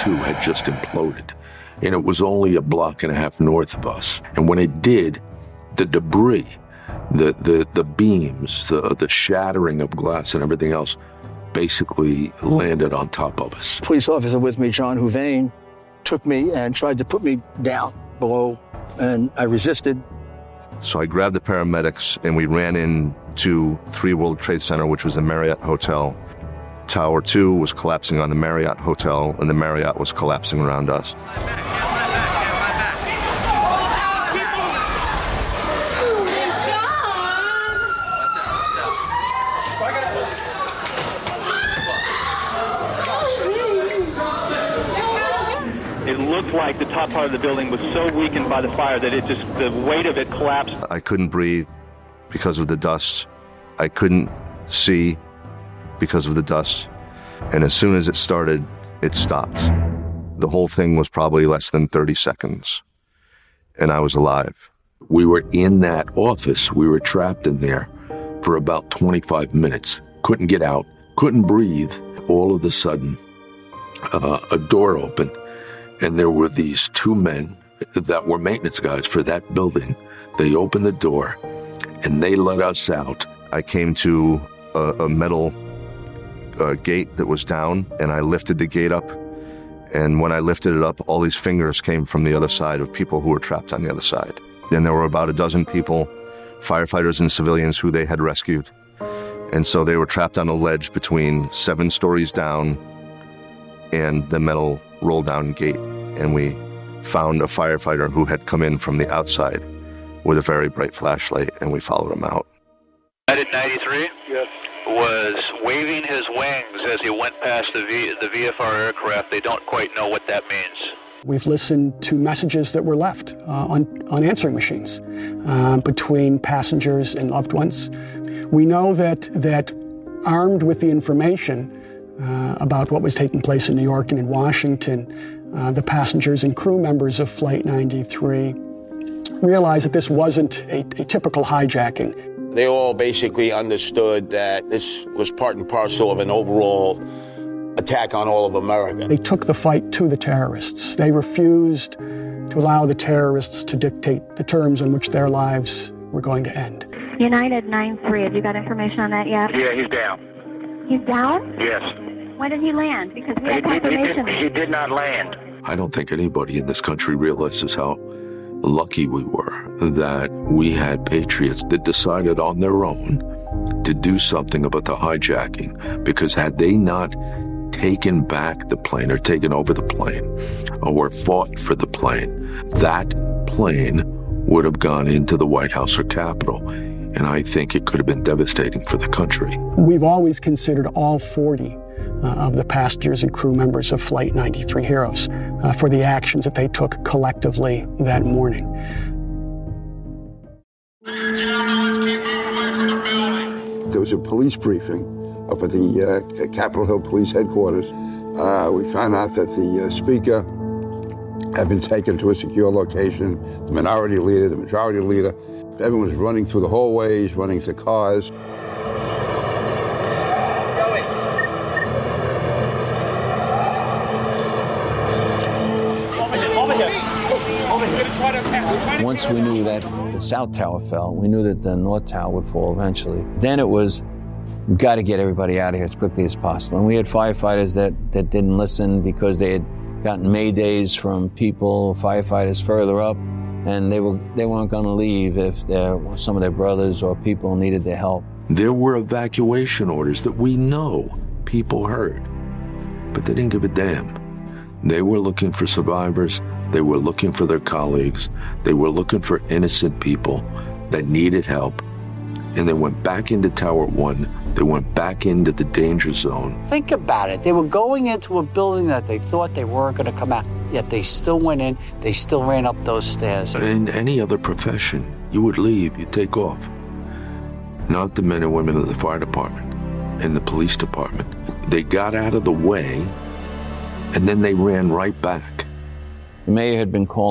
2 had just imploded, and it was only a block and a half north of us. And when it did, the debris, the beams, the shattering of glass and everything else basically landed on top of us. Police officer with me, John Houvain, took me and tried to put me down below, and I resisted. So I grabbed the paramedics and we ran into 3 World Trade Center, which was the Marriott Hotel. Tower 2 was collapsing on the Marriott Hotel, and the Marriott was collapsing around us. It looked like the top part of the building was so weakened by the fire that the weight of it collapsed. I couldn't breathe because of the dust. I couldn't see because of the dust. And as soon as it started, it stopped. The whole thing was probably less than 30 seconds. And I was alive. We were in that office. We were trapped in there for about 25 minutes. Couldn't get out, couldn't breathe. All of a sudden, a door opened, and there were these 2 men that were maintenance guys for that building. They opened the door, and they let us out. I came to a metal gate that was down, and I lifted the gate up. And when I lifted it up, all these fingers came from the other side of people who were trapped on the other side. And there were about a dozen people, firefighters and civilians, who they had rescued. And so they were trapped on a ledge between 7 stories down and the metal roll-down gate. And we found a firefighter who had come in from the outside with a very bright flashlight, and we followed him out. United 93? Yes. Was waving his wings as he went past the VFR aircraft. They don't quite know what that means. We've listened to messages that were left on answering machines between passengers and loved ones. We know that armed with the information about what was taking place in New York and in Washington, the passengers and crew members of Flight 93 realized that this wasn't a typical hijacking. They all basically understood that this was part and parcel of an overall attack on all of America. They took the fight to the terrorists. They refused to allow the terrorists to dictate the terms on which their lives were going to end. United 9-3, have you got information on that yet? Yeah, he's down. He's down? Yes. When did he land? Because we have confirmation. He did not land. I don't think anybody in this country realizes how lucky we were that we had patriots that decided on their own to do something about the hijacking, because had they not taken back the plane or taken over the plane or fought for the plane, that plane would have gone into the White House or Capitol. And I think it could have been devastating for the country. We've always considered all 40 of the passengers and crew members of Flight 93 heroes for the actions that they took collectively that morning. There was a police briefing up at the Capitol Hill Police Headquarters. We found out that the speaker had been taken to a secure location, the minority leader, the majority leader. Everyone was running through the hallways, running to cars. Once we knew that the South Tower fell, we knew that the North Tower would fall eventually. Then it was, we've got to get everybody out of here as quickly as possible. And we had firefighters that didn't listen because they had gotten maydays from people, firefighters further up, and they weren't going to leave if some of their brothers or people needed their help. There were evacuation orders that we know people heard, but they didn't give a damn. They were looking for survivors. They were looking for their colleagues. They were looking for innocent people that needed help. And they went back into Tower 1. They went back into the danger zone. Think about it. They were going into a building that they thought they weren't going to come out, yet they still went in. They still ran up those stairs. In any other profession, you would leave, you'd take off. Not the men and women of the fire department and the police department. They got out of the way, and then they ran right back. The mayor had been called